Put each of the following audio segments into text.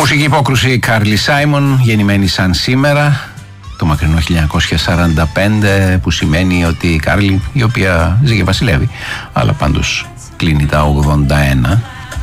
Μουσική υπόκρουση Κάρλι Σάιμον, γεννημένη σαν σήμερα το μακρινό 1945, που σημαίνει ότι η Κάρλι, η οποία ζει και βασιλεύει, αλλά πάντως κλείνει τα 81.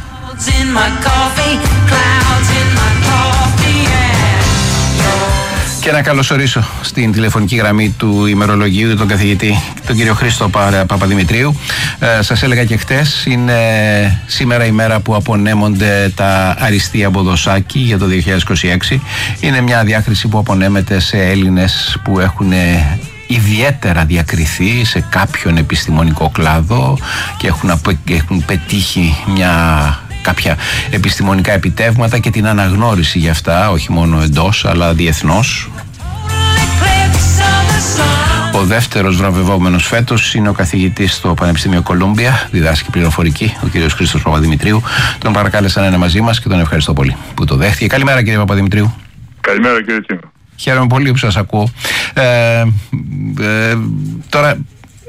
Και να καλωσορίσω στην τηλεφωνική γραμμή του ημερολογίου τον καθηγητή, τον κύριο Χρήστο Παπαδημητρίου. Σας έλεγα και χτες, είναι σήμερα η μέρα που απονέμονται τα αριστεία Μποδοσάκη για το 2026. Είναι μια διάκριση που απονέμεται σε Έλληνες που έχουν ιδιαίτερα διακριθεί σε κάποιον επιστημονικό κλάδο και έχουν πετύχει κάποια επιστημονικά επιτεύγματα και την αναγνώριση για αυτά, όχι μόνο εντός αλλά διεθνώς. Ο δεύτερος βραβευόμενος φέτος είναι ο καθηγητής στο Πανεπιστήμιο Κολούμπια, διδάσκει πληροφορική, ο κύριος Χρήστος Παπαδημητρίου. Τον παρακάλεσα να είναι μαζί μας και τον ευχαριστώ πολύ που το δέχτηκε. Καλημέρα, κύριε Παπαδημητρίου. Καλημέρα, κύριε Τσίνο. Χαίρομαι πολύ που σας ακούω. Τώρα,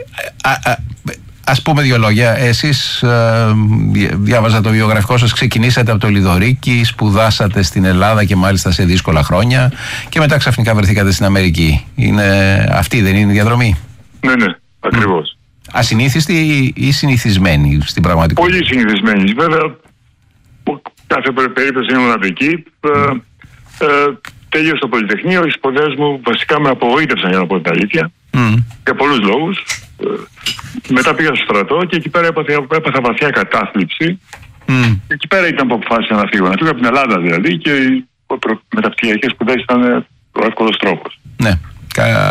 ας πούμε δύο λόγια. Εσείς, διάβαζα το βιογραφικό σας, ξεκινήσατε από το Λιδωρίκι, σπουδάσατε στην Ελλάδα και μάλιστα σε δύσκολα χρόνια και μετά ξαφνικά βρεθήκατε στην Αμερική. Αυτή δεν είναι η διαδρομή? Ναι, ακριβώς. Ασυνήθιστη ή συνηθισμένη στην πραγματικότητα? Πολύ συνηθισμένη. Βέβαια, κάθε περίπτωση είναι μοναδική. Τελείωσα το Πολυτεχνείο, οι σπουδές μου βασικά με απογοήτευσαν, για να πω την αλήθεια, για πολλούς λόγους. Μετά πήγα στο στρατό και εκεί πέρα έπαθα βαθιά κατάθλιψη. Και εκεί πέρα ήταν που αποφάσισα να φύγω. Να φύγω από την Ελλάδα δηλαδή, και οι μεταπτυχιακές σπουδές ήταν ο εύκολος τρόπος. Ναι.